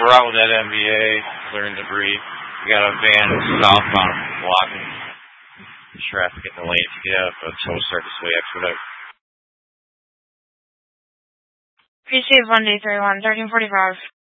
We're out with that MBA, clearing debris. We got a van southbound blocking traffic in the lane to get out, but tow service way expedite. Appreciate 1D31, 1345.